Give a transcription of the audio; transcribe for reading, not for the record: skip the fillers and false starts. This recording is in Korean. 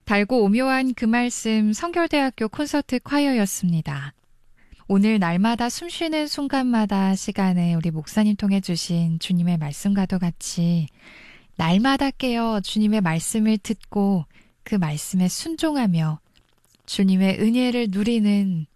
달고 오묘한 그 말씀 성결대학교 콘서트 콰이어였습니다. 오늘 날마다 숨쉬는 순간마다 시간에 우리 목사님 통해 주신 주님의 말씀과도 같이 날마다 깨어 주님의 말씀을 듣고 그 말씀에 순종하며 주님의 은혜를 누리는